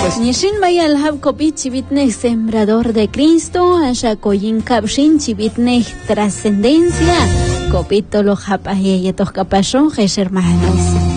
Nishin vaya al hab kopit chivitne sembrador de Cristo, haya koyin kapshin chivitne trascendencia, kopito lo hapaye y tos capachón, hermanos.